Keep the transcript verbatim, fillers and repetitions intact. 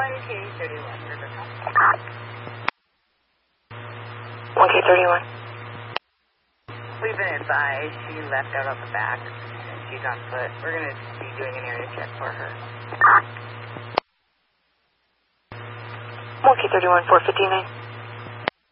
one K thirty-one, one K thirty-one. We've been advised she left out on the back, and she's on foot. We're going to be doing an area check for her. one K thirty-one, four fifty-nine.